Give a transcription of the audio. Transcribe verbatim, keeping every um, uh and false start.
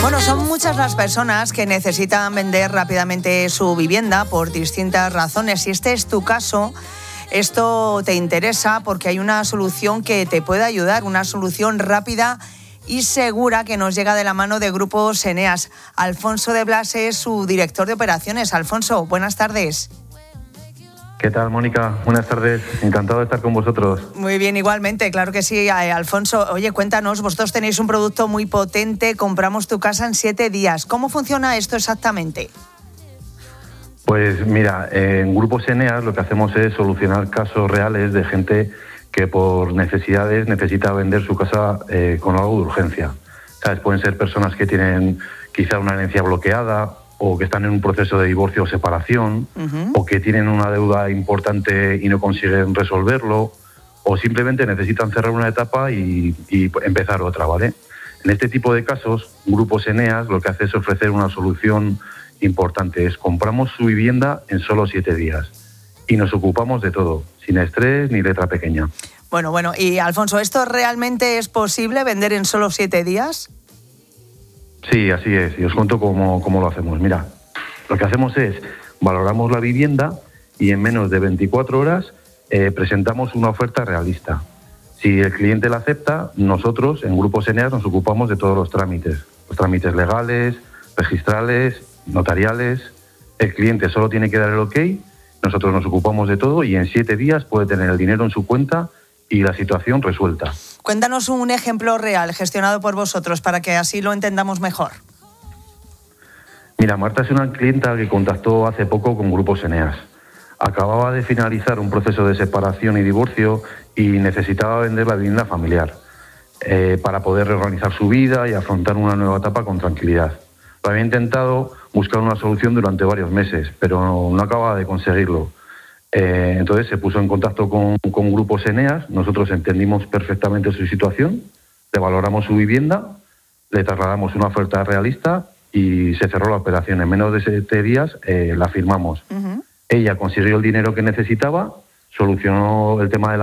Bueno, son muchas las personas que necesitan vender rápidamente su vivienda por distintas razones. Si este es tu caso, esto te interesa porque hay una solución que te puede ayudar, una solución rápida y segura que nos llega de la mano de Grupos Eneas. Alfonso de Blas es su director de operaciones. Alfonso, buenas tardes. ¿Qué tal, Mónica? Buenas tardes. Encantado de estar con vosotros. Muy bien, igualmente, claro que sí, Alfonso. Oye, cuéntanos, vosotros tenéis un producto muy potente, compramos tu casa en siete días. ¿Cómo funciona esto exactamente? Pues mira, en Grupos Eneas lo que hacemos es solucionar casos reales de gente que por necesidades necesita vender su casa eh, con algo de urgencia. ¿Sabes? Pueden ser personas que tienen quizá una herencia bloqueada, o que están en un proceso de divorcio o separación, uh-huh. o que tienen una deuda importante y no consiguen resolverlo, o simplemente necesitan cerrar una etapa y, y empezar otra, ¿vale? En este tipo de casos, Grupos Eneas lo que hace es ofrecer una solución importante. Es compramos su vivienda en solo siete días y nos ocupamos de todo, sin estrés ni letra pequeña. Bueno, bueno, y Alfonso, ¿esto realmente es posible vender en solo siete días? Sí, así es, y os cuento cómo, cómo lo hacemos. Mira, lo que hacemos es, valoramos la vivienda y en menos de veinticuatro horas eh, presentamos una oferta realista. Si el cliente la acepta, nosotros en Grupos Eneas nos ocupamos de todos los trámites, los trámites legales, registrales, notariales. El cliente solo tiene que dar el ok, nosotros nos ocupamos de todo y en siete días puede tener el dinero en su cuenta y la situación resuelta. Cuéntanos un ejemplo real gestionado por vosotros para que así lo entendamos mejor. Mira, Marta es una clienta que contactó hace poco con Grupos Eneas. Acababa de finalizar un proceso de separación y divorcio y necesitaba vender la vivienda familiar eh, para poder reorganizar su vida y afrontar una nueva etapa con tranquilidad. Lo había intentado buscar una solución durante varios meses, pero no, no acababa de conseguirlo. Eh, entonces se puso en contacto con, con Grupos Eneas, nosotros entendimos perfectamente su situación, le valoramos su vivienda, le trasladamos una oferta realista y se cerró la operación. En menos de siete días eh, la firmamos. Uh-huh. Ella consiguió el dinero que necesitaba, solucionó el tema de la